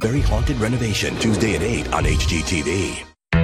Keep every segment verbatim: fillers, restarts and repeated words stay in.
very haunted renovation. Tuesday at eight on H G T V.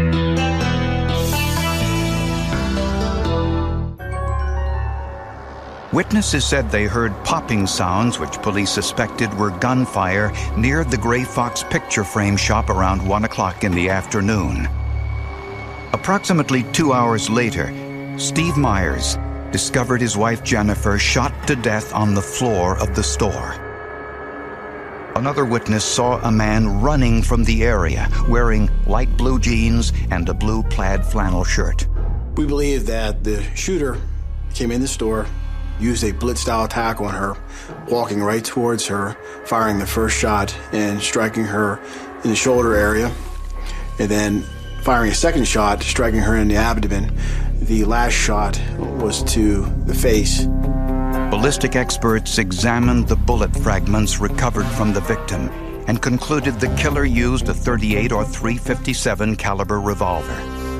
Witnesses said they heard popping sounds which police suspected were gunfire near the Gray Fox picture frame shop around one o'clock in the afternoon. Approximately two hours later, Steve Myers discovered his wife Jennifer shot to death on the floor of the store. Another witness saw a man running from the area wearing light blue jeans and a blue plaid flannel shirt. We believe that the shooter came in the store, used a blitz-style attack on her, walking right towards her, firing the first shot and striking her in the shoulder area, and then firing a second shot, striking her in the abdomen. The last shot was to the face. Ballistic experts examined the bullet fragments recovered from the victim and concluded the killer used a thirty-eight or three fifty-seven caliber revolver.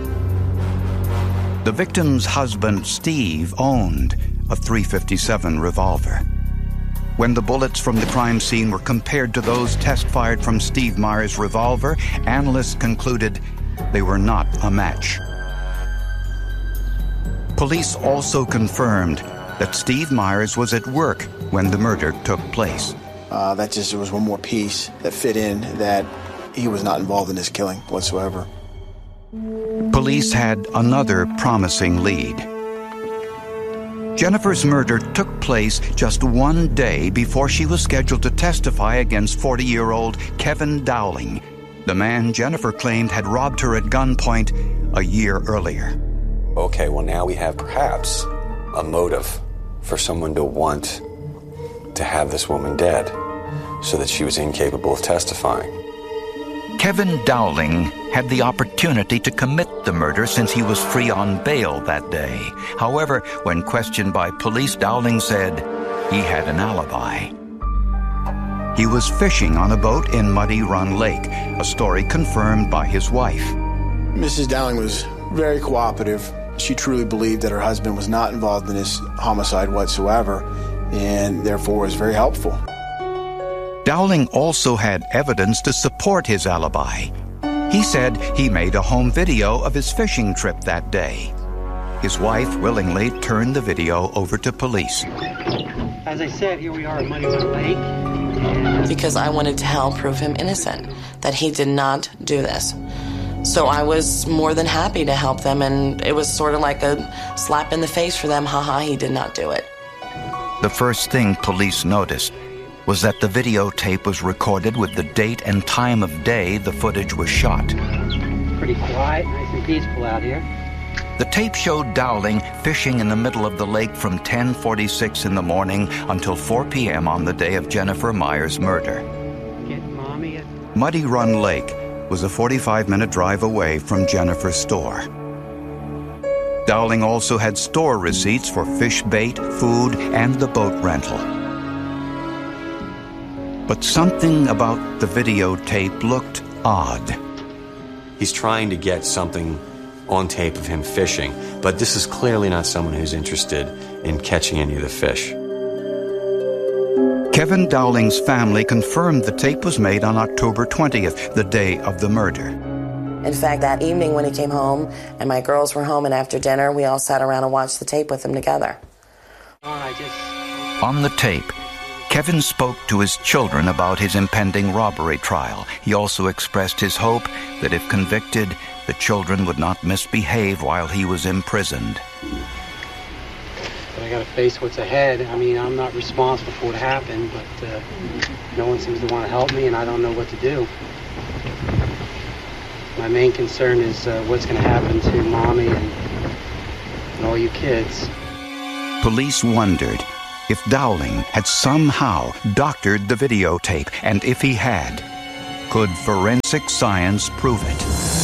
The victim's husband, Steve, owned a three fifty-seven revolver. When the bullets from the crime scene were compared to those test-fired from Steve Myers' revolver, analysts concluded they were not a match. Police also confirmed that Steve Myers was at work when the murder took place. Uh, that just was one more piece that fit in that he was not involved in this killing whatsoever. Police had another promising lead. Jennifer's murder took place just one day before she was scheduled to testify against forty-year-old Kevin Dowling, the man Jennifer claimed had robbed her at gunpoint a year earlier. Okay, well now we have perhaps a motive for someone to want to have this woman dead so that she was incapable of testifying. Kevin Dowling had the opportunity to commit the murder since he was free on bail that day. However, when questioned by police, Dowling said he had an alibi. He was fishing on a boat in Muddy Run Lake, a story confirmed by his wife. Missus Dowling was very cooperative. She truly believed that her husband was not involved in this homicide whatsoever, and therefore was very helpful. Dowling also had evidence to support his alibi. He said he made a home video of his fishing trip that day. His wife willingly turned the video over to police. As I said, here we are at Muddy Run Lake. Because I wanted to help prove him innocent, that he did not do this. So I was more than happy to help them, and it was sort of like a slap in the face for them. Haha, he did not do it. The first thing police noticed was that the videotape was recorded with the date and time of day the footage was shot. Pretty quiet, nice and peaceful out here. The tape showed Dowling fishing in the middle of the lake from ten forty-six in the morning until four p.m. on the day of Jennifer Myers' murder. Get mommy a- Muddy Run Lake was a forty-five minute drive away from Jennifer's store. Dowling also had store receipts for fish bait, food, and the boat rental. But something about the videotape looked odd. He's trying to get something on tape of him fishing, but this is clearly not someone who's interested in catching any of the fish. Kevin Dowling's family confirmed the tape was made on October twentieth, the day of the murder. In fact, that evening when he came home and my girls were home, and after dinner, we all sat around and watched the tape with him together. I just... On the tape, Kevin spoke to his children about his impending robbery trial. He also expressed his hope that if convicted, the children would not misbehave while he was imprisoned. But I gotta face what's ahead. I mean, I'm not responsible for what happened, but uh, no one seems to want to help me, and I don't know what to do. My main concern is uh, what's gonna happen to Mommy and, and all you kids. Police wondered if Dowling had somehow doctored the videotape, and if he had, could forensic science prove it?